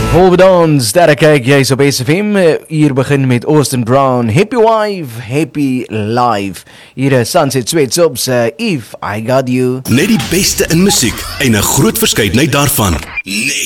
Hold on, sterre kyk, jy's op SFM. Hier begin met Austin Brown. Happy wife, happy life. Hier is Sunset Sweatshop's If I Got You. Net die beste in musiek en 'n groot verskeidenheid daarvan. Net